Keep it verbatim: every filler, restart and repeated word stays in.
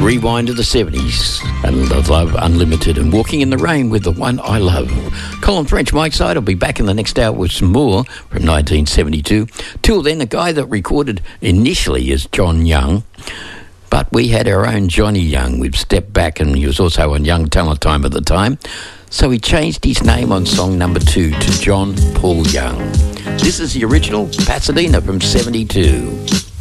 Rewind to the seventies and Love Unlimited and Walking in the Rain with the One I Love. Colin French, Mike Side will be back in the next hour with some more from nineteen seventy-two. Till then, the guy that recorded initially is John Young, but we had our own Johnny Young. We've stepped back, and he was also on Young Talent Time at the time, so he changed his name on song number two to John Paul Young. This is the original Pasadena from seventy-two.